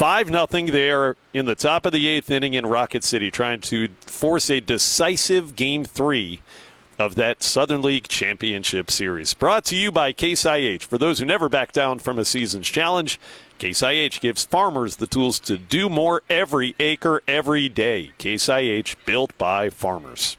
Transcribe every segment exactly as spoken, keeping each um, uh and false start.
five nothing there in the top of the eighth inning in Rocket City, trying to force a decisive game three of that Southern League Championship Series. Brought to you by Case I H. For those who never back down from a season's challenge, Case I H gives farmers the tools to do more every acre, every day. Case I H, built by farmers.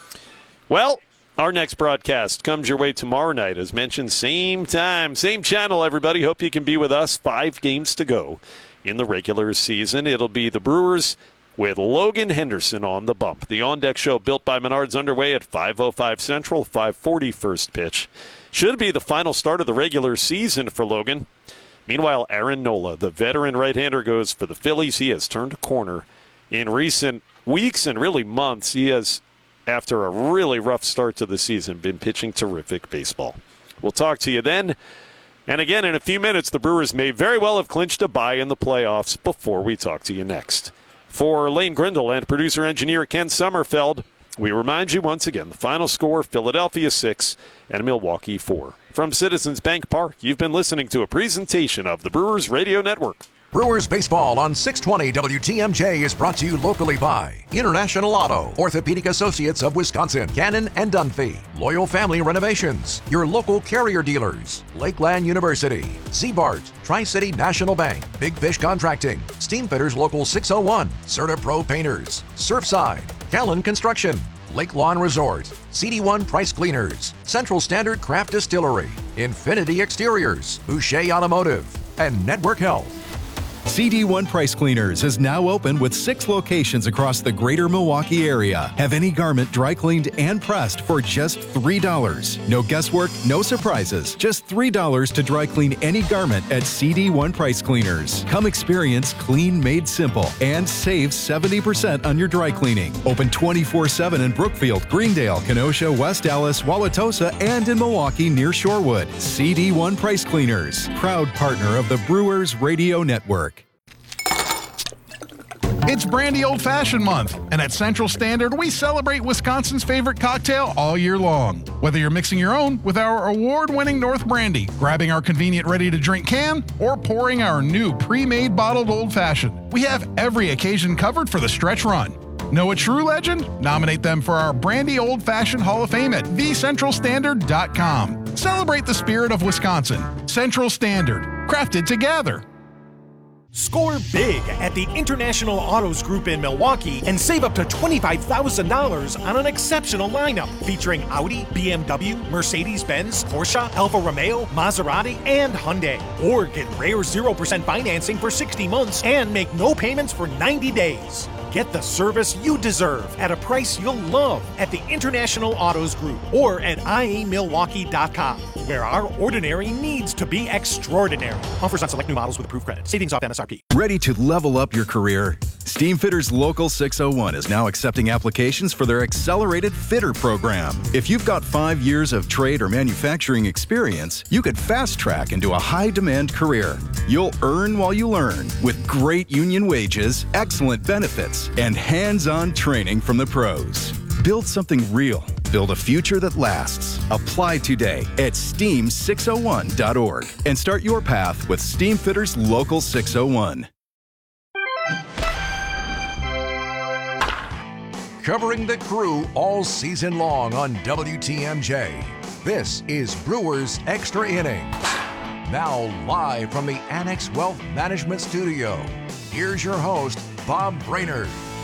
Well, our next broadcast comes your way tomorrow night. As mentioned, same time, same channel, everybody. Hope you can be with us. Five games to go in the regular season. It'll be the Brewers with Logan Henderson on the bump. The On Deck Show, built by Menards, underway at five oh five Central, five forty first pitch. Should be the final start of the regular season for Logan. Meanwhile, Aaron Nola, the veteran right-hander, goes for the Phillies. He has turned a corner in recent weeks and really months. He has, after a really rough start to the season, been pitching terrific baseball. We'll talk to you then. And again, in a few minutes, the Brewers may very well have clinched a bye in the playoffs before we talk to you next. For Lane Grindle and producer-engineer Ken Sommerfeld, we remind you once again, the final score, Philadelphia six and Milwaukee four. From Citizens Bank Park, you've been listening to a presentation of the Brewers Radio Network. Brewers Baseball on six twenty W T M J is brought to you locally by International Auto, Orthopedic Associates of Wisconsin, Cannon and Dunphy, Loyal Family Renovations, your local carrier dealers, Lakeland University, Seabart, Tri-City National Bank, Big Fish Contracting, Steamfitters Local six oh one, Certa Pro Painters, Surfside, Callan Construction, Lake Lawn Resort, C D one Price Cleaners, Central Standard Craft Distillery, Infinity Exteriors, Boucher Automotive, and Network Health. C D one Price Cleaners is now open with six locations across the greater Milwaukee area. Have any garment dry cleaned and pressed for just three dollars. No guesswork, no surprises. Just three dollars to dry clean any garment at C D one Price Cleaners. Come experience clean made simple and save seventy percent on your dry cleaning. Open twenty-four seven in Brookfield, Greendale, Kenosha, West Allis, Wauwatosa, and in Milwaukee near Shorewood. C D one Price Cleaners, proud partner of the Brewers Radio Network. It's Brandy Old Fashioned Month, and at Central Standard, we celebrate Wisconsin's favorite cocktail all year long. Whether you're mixing your own with our award-winning North Brandy, grabbing our convenient ready-to-drink can, or pouring our new pre-made bottled Old Fashioned, we have every occasion covered for the stretch run. Know a true legend? Nominate them for our Brandy Old Fashioned Hall of Fame at the central standard dot com. Celebrate the spirit of Wisconsin. Central Standard, crafted together. Score big at the International Autos Group in Milwaukee and save up to twenty-five thousand dollars on an exceptional lineup featuring Audi, B M W, Mercedes-Benz, Porsche, Alfa Romeo, Maserati, and Hyundai. Or get rare zero percent financing for sixty months and make no payments for ninety days. Get the service you deserve at a price you'll love at the International Autos Group or at I A Milwaukee dot com, where our ordinary needs to be extraordinary. Offers on select new models with approved credit. Savings off M S R P. Ready to level up your career? Steamfitters Local six oh one is now accepting applications for their Accelerated Fitter program. If you've got five years of trade or manufacturing experience, you could fast track into a high-demand career. You'll earn while you learn with great union wages, excellent benefits, and hands-on training from the pros. Build something real. Build a future that lasts. Apply today at steam six oh one dot org and start your path with Steamfitters Local six oh one. Covering the Crew all season long on W T M J. This is Brewers Extra Innings. Now live from the Annex Wealth Management Studio, here's your host, Bob Brainerd.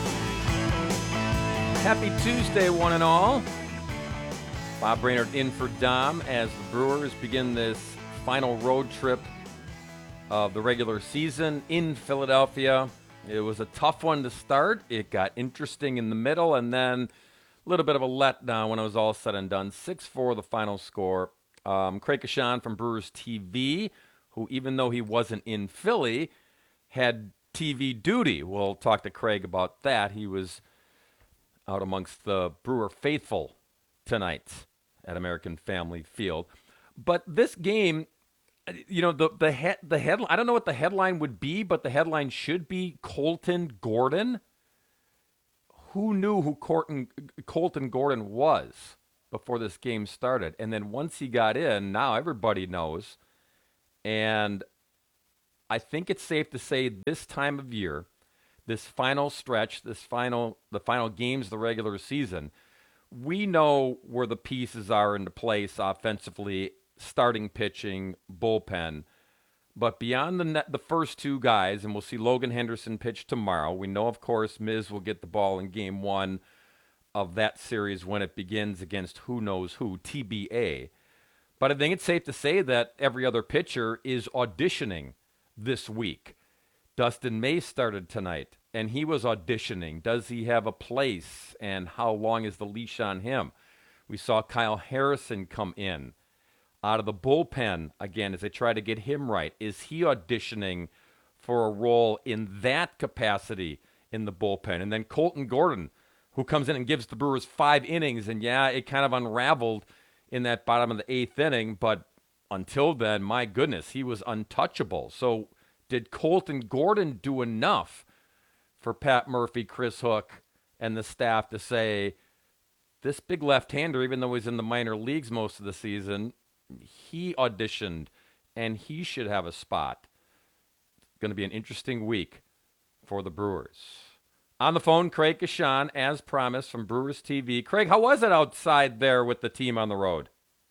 Happy Tuesday, one and all. Bob Brainerd in for Dom as the Brewers begin this final road trip of the regular season in Philadelphia. It was a tough one to start. It got interesting in the middle, and then a little bit of a letdown when it was all said and done. six four the final score. Um, Craig Kashan from Brewers T V, who even though he wasn't in Philly, had T V duty. We'll talk to Craig about that. He was out amongst the Brewer faithful tonight at American Family Field. But this game, you know, the the head the head I don't know what the headline would be, but the headline should be Colton Gordon. Who knew who Colton, Colton Gordon was before this game started? And then once he got in, now everybody knows. And I think it's safe to say this time of year, this final stretch, this final the final games of the regular season, we know where the pieces are into place offensively, starting pitching, bullpen. But beyond the net, the first two guys, and we'll see Logan Henderson pitch tomorrow. We know, of course, Miz will get the ball in game one of that series when it begins against who knows who, T B A. But I think it's safe to say that every other pitcher is auditioning this week. Dustin May started tonight, and he was auditioning. Does he have a place, and how long is the leash on him? We saw Kyle Harrison come in out of the bullpen again as they try to get him right. Is he auditioning for a role in that capacity in the bullpen? And then Colton Gordon, who comes in and gives the Brewers five innings, and yeah, it kind of unraveled in that bottom of the eighth inning, but until then, my goodness, he was untouchable. So did Colton Gordon do enough for Pat Murphy, Chris Hook, and the staff to say, this big left-hander, even though he's in the minor leagues most of the season, he auditioned, and he should have a spot. It's going to be an interesting week for the Brewers. On the phone, Craig Kashan, as promised, from Brewers T V. Craig, how was it outside there with the team on the road?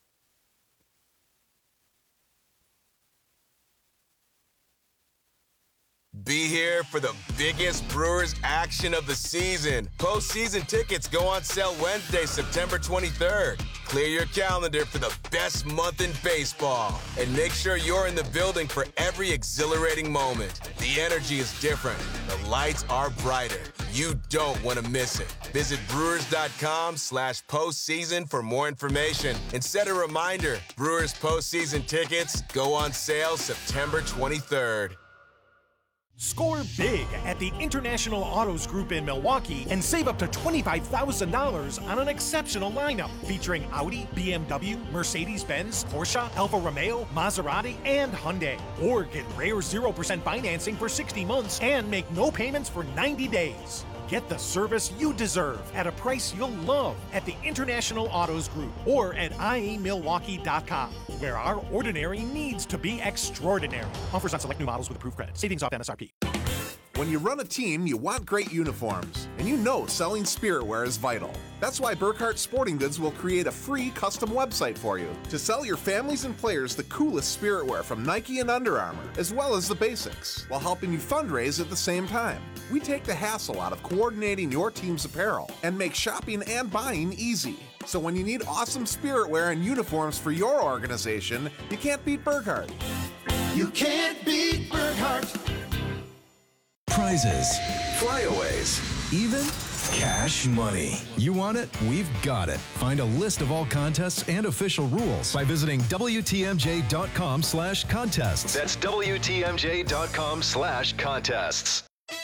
Be here for the biggest Brewers action of the season. Postseason tickets go on sale Wednesday, September twenty-third. Clear your calendar for the best month in baseball. And make sure you're in the building for every exhilarating moment. The energy is different. The lights are brighter. You don't want to miss it. Visit Brewers.com slash postseason for more information. And set a reminder, Brewers postseason tickets go on sale September twenty-third. Score big at the International Autos Group in Milwaukee and save up to twenty-five thousand dollars on an exceptional lineup featuring Audi, B M W, Mercedes-Benz, Porsche, Alfa Romeo, Maserati, and Hyundai. Or get rare zero percent financing for sixty months and make no payments for ninety days. Get the service you deserve at a price you'll love at the International Autos Group or at I E Milwaukee dot com, where our ordinary needs to be extraordinary. Offers on select new models with approved credit. Savings off M S R P. When you run a team, you want great uniforms, and you know selling spirit wear is vital. That's why Burkhart Sporting Goods will create a free custom website for you to sell your families and players the coolest spirit wear from Nike and Under Armour, as well as the basics, while helping you fundraise at the same time. We take the hassle out of coordinating your team's apparel and make shopping and buying easy. So when you need awesome spirit wear and uniforms for your organization, you can't beat Burkhart. You can't beat Burkhart. Prizes, Flyaways, even cash money. You want it? We've got it. Find a list of all contests and official rules by visiting W T M J dot com slash contests. That's W T M J dot com slash contests.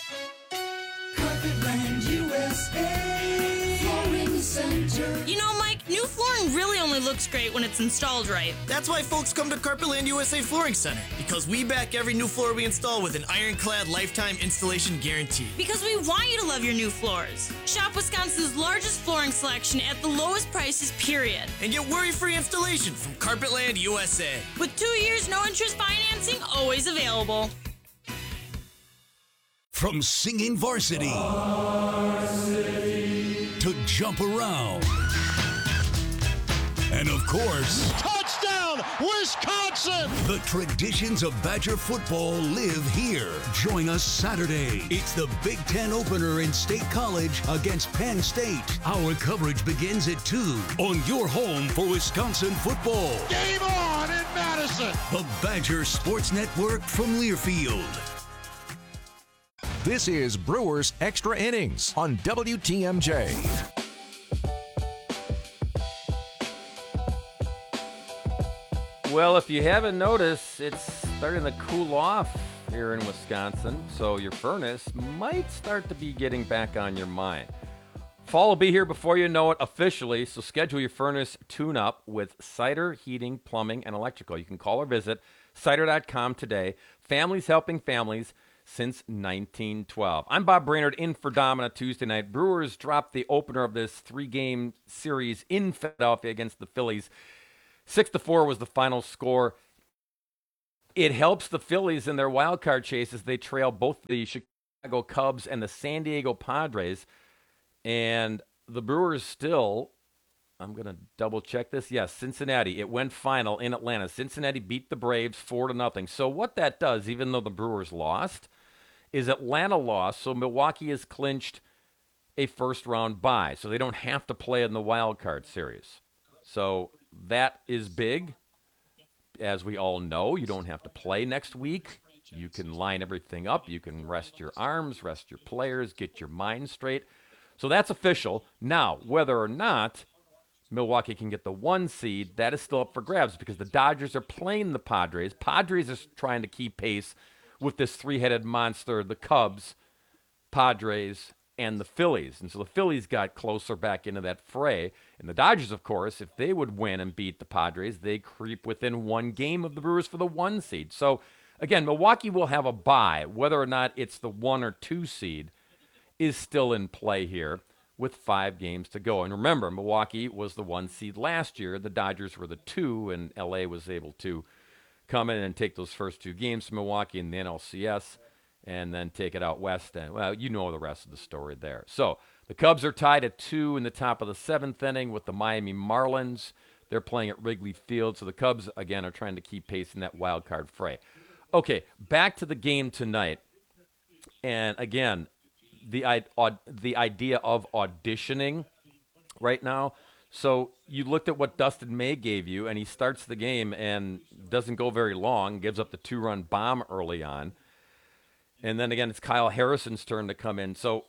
Carpetland U S A Flooring Center. You know, Mike, new flooring really only looks great when it's installed right. That's why folks come to Carpetland U S A Flooring Center, because we back every new floor we install with an ironclad lifetime installation guarantee. Because we want you to love your new floors. Shop Wisconsin's largest flooring selection at the lowest prices, period. And get worry-free installation from Carpetland U S A. With two years no interest financing always available. From singing varsity, varsity to jump around. And of course, touchdown, Wisconsin! The traditions of Badger football live here. Join us Saturday. It's the Big Ten opener in State College against Penn State. Our coverage begins at two on your home for Wisconsin football. Game on in Madison! The Badger Sports Network from Learfield. This is Brewers Extra Innings on W T M J. Well, if you haven't noticed, it's starting to cool off here in Wisconsin, so your furnace might start to be getting back on your mind. Fall will be here before you know it officially, so schedule your furnace tune-up with Cider Heating, Plumbing, and Electrical. You can call or visit cider dot com today. Families helping families since nineteen twelve. I'm Bob Brainerd in for Dom on a Tuesday night. Brewers dropped the opener of this three-game series in Philadelphia against the Phillies. Six to four was the final score. It helps the Phillies in their wild card chase as they trail both the Chicago Cubs and the San Diego Padres. And the Brewers still, I'm going to double check this. Yes, Cincinnati. It went final in Atlanta. Cincinnati beat the Braves four to nothing. So what that does, even though the Brewers lost, is Atlanta lost. So Milwaukee has clinched a first round bye. So they don't have to play in the wild card series. So that is big. As we all know, you don't have to play next week. You can line everything up. You can rest your arms, rest your players, get your mind straight. So that's official. Now, whether or not Milwaukee can get the one seed, that is still up for grabs because the Dodgers are playing the Padres. Padres are trying to keep pace with this three-headed monster, the Cubs, Padres, and the Phillies. And so the Phillies got closer back into that fray. And the Dodgers, of course, if they would win and beat the Padres, they creep within one game of the Brewers for the one seed. So, again, Milwaukee will have a bye. Whether or not it's the one or two seed is still in play here with five games to go. And remember, Milwaukee was the one seed last year. The Dodgers were the two, and L A was able to come in and take those first two games from Milwaukee in the N L C S and then take it out west. And, well, you know the rest of the story there. So the Cubs are tied at two in the top of the seventh inning with the Miami Marlins. They're playing at Wrigley Field. So the Cubs, again, are trying to keep pace in that wild card fray. Okay, back to the game tonight. And, again, the, the idea of auditioning right now. So you looked at what Dustin May gave you, and he starts the game and doesn't go very long, gives up the two-run bomb early on. And then, again, it's Kyle Harrison's turn to come in. So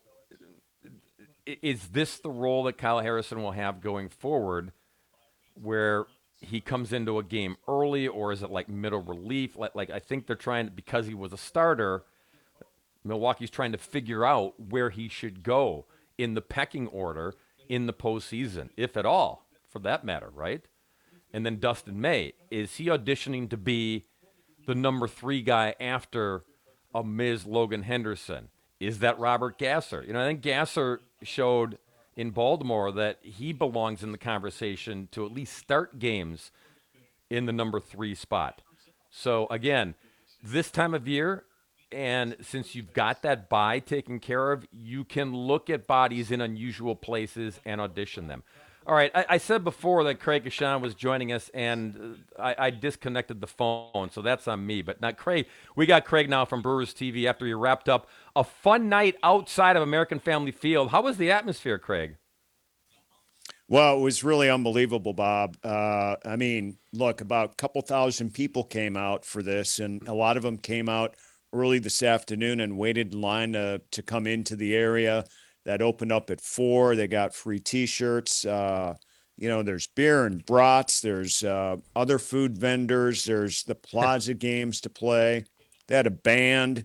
is this the role that Kyle Harrison will have going forward where he comes into a game early, or is it like middle relief? Like, like I think they're trying, because he was a starter, Milwaukee's trying to figure out where he should go in the pecking order in the postseason, if at all, for that matter, right? And then Dustin May, is he auditioning to be the number three guy after a Miz Logan Henderson? Is that Robert Gasser? You know, I think Gasser showed in Baltimore that he belongs in the conversation to at least start games in the number three spot. So, again, this time of year, and since you've got that bye taken care of, you can look at bodies in unusual places and audition them. All right, I, I said before that Craig Gashan was joining us, and I, I disconnected the phone, so that's on me. But not Craig. We got Craig now from Brewers T V after he wrapped up a fun night outside of American Family Field. How was the atmosphere, Craig? Well, it was really unbelievable, Bob. Uh, I mean, look, about a couple thousand people came out for this, and a lot of them came out early this afternoon and waited in line to, to come into the area. That opened up at four. They got free T-shirts. Uh, you know, there's beer and brats. There's uh, other food vendors. There's the Plaza games to play. They had a band.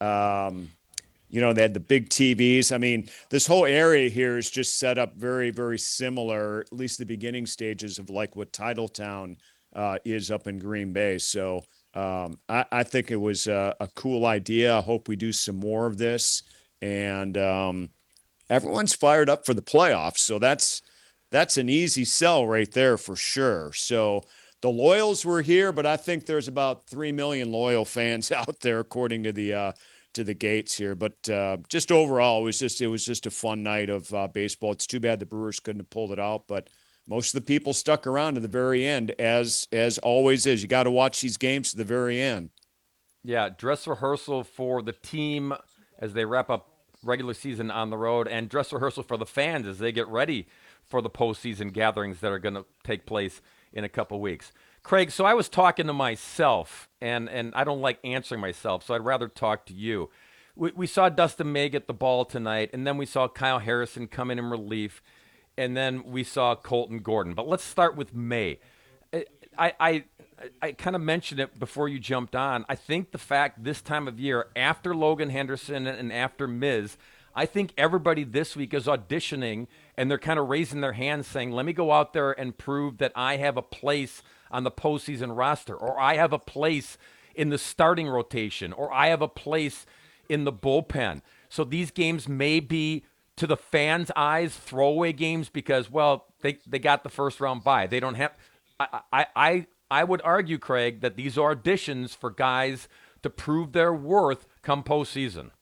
Um, you know, they had the big T Vs. I mean, this whole area here is just set up very, very similar, at least the beginning stages of like what Titletown uh, is up in Green Bay. So um, I, I think it was a, a cool idea. I hope we do some more of this. And, um, everyone's fired up for the playoffs, so that's that's an easy sell right there for sure. So the loyals were here, but I think there's about three million loyal fans out there, according to the uh, to the gates here. But uh, just overall, it was just it was just a fun night of uh, baseball. It's too bad the Brewers couldn't have pulled it out, but most of the people stuck around to the very end, as as always is. You got to watch these games to the very end. Yeah, dress rehearsal for the team as they wrap up regular season on the road, and dress rehearsal for the fans as they get ready for the postseason gatherings that are going to take place in a couple weeks. Craig, so I was talking to myself, and, and I don't like answering myself, so I'd rather talk to you. We, we saw Dustin May get the ball tonight, and then we saw Kyle Harrison come in in relief, and then we saw Colton Gordon. But let's start with May. I I, I kind of mentioned it before you jumped on. I think the fact this time of year, after Logan Henderson and after Miz, I think everybody this week is auditioning, and they're kind of raising their hands saying, let me go out there and prove that I have a place on the postseason roster, or I have a place in the starting rotation, or I have a place in the bullpen. So these games may be, to the fans' eyes, throwaway games because, well, they, they got the first round bye. They don't have – I, I, I I would argue, Craig, that these are auditions for guys to prove their worth come postseason.